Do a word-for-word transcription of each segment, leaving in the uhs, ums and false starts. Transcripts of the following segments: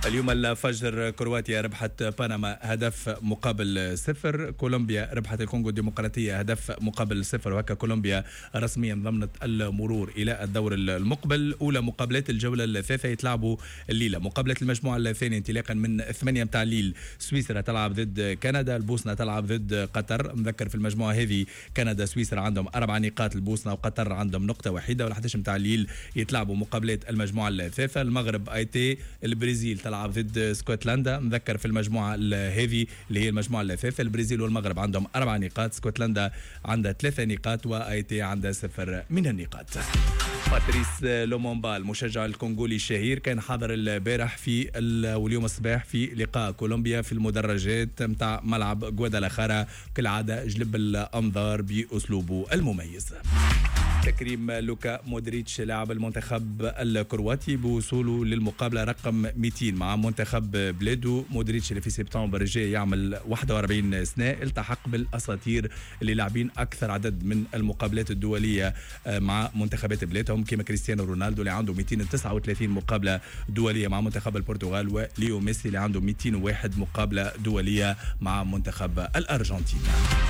اليوم الفجر كرواتيا ربحت بنما هدف مقابل صفر، كولومبيا ربحت الكونغو الديمقراطية هدف مقابل صفر، وهكا كولومبيا رسميا ضمنت المرور إلى الدور المقبل. أولى مقابلات الجولة الثالثة يتلعبوا الليلة، مقابلة المجموعة الثانية انطلاقا من ثمانية متاع الليل. سويسرا تلعب ضد كندا، البوسنة تلعب ضد قطر. مذكر في المجموعة هذه كندا سويسرا عندهم أربع نقاط، البوسنة وقطر عندهم نقطة واحدة. والحداش متاع الليل يتلعبوا مقابلات المجموعة الثالثة. المغرب اي تي البرازيل تلعب ضد اسكتلندا. مذكر في المجموعة هذه اللي هي المجموعة الثالثة، البرازيل والمغرب عندهم أربع نقاط، اسكتلندا عندها ثلاثة نقاط واي تي عندها صفر من النقاط. باتريس لومومبا المشجع الكونغولي الشهير كان حاضر البارح في واليوم الصباح في لقاء كولومبيا في المدرجات متاع ملعب غوادالاخارا، كالعادة جلب الأنظار بأسلوبه المميز. تكريم لوكا مودريتش لاعب المنتخب الكرواتي بوصوله للمقابلة رقم مئتين مع منتخب بلادو. مودريتش اللي في سبتمبر الجاي يعمل واحد وأربعين سنة التحق بالأساطير اللي لاعبين أكثر عدد من المقابلات الدولية مع منتخبات بلادهم، كما كريستيانو رونالدو اللي عنده مئتين وتسعة وثلاثين مقابلة دولية مع منتخب البرتغال، وليو ميسي اللي عنده مئتين وواحد مقابلة دولية مع منتخب الأرجنتين.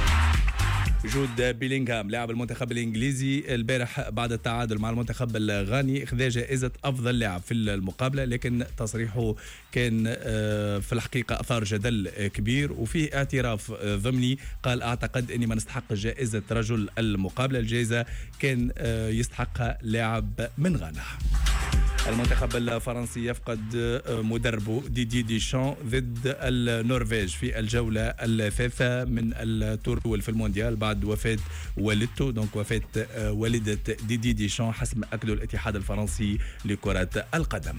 جود بيلينغهام لاعب المنتخب الانجليزي البارح بعد التعادل مع المنتخب الغاني خذا جائزة افضل لاعب في المقابلة، لكن تصريحه كان في الحقيقة اثار جدل كبير وفيه اعتراف ضمني. قال اعتقد اني ما نستحق جائزة رجل المقابلة، الجائزة كان يستحقها لاعب من غانا. المنتخب الفرنسي يفقد مدربه ديدي ديشان ضد النرويج في الجولة الثالثة من التور الأول في المونديال بعد وفاة والدته، دونك وفاة والدة ديدي ديشان حسب أكده الاتحاد الفرنسي لكرة القدم.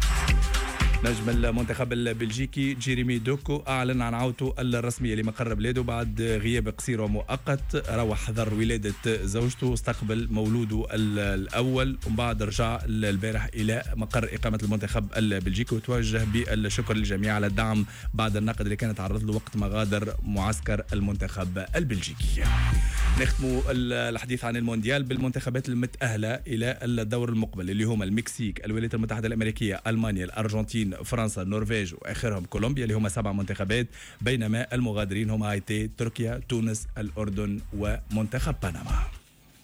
نجم المنتخب البلجيكي جيريمي دوكو أعلن عن عودته الرسمية لمقر بلاده بعد غياب قصير ومؤقت. روح حضر ولادة زوجته، استقبل مولوده الأول، ومن بعد رجع البارح إلى مقر إقامة المنتخب البلجيكي، وتوجه بالشكر للجميع على الدعم بعد النقد اللي كان تعرض له وقت ما غادر معسكر المنتخب البلجيكي. نختم الحديث عن المونديال بالمنتخبات المتأهلة إلى الدور المقبل اللي هم المكسيك، الولايات المتحدة الأمريكية، ألمانيا، الأرجنتين، فرنسا، النرويج وآخرهم كولومبيا اللي هم سبع منتخبات، بينما المغادرين هم هايتي، تركيا، تونس، الأردن ومنتخب بنما.